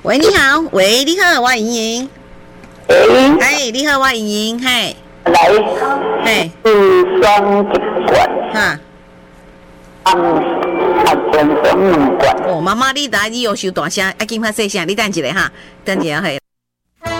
喂，你好，喂，你好，我莹莹。哎，你好，我莹莹，嘿。 来， 嘿。 双一罐。 哈。 全双两罐。 哦，妈妈，你又收大声，紧拍细声，你等一下哈，等一下嘿。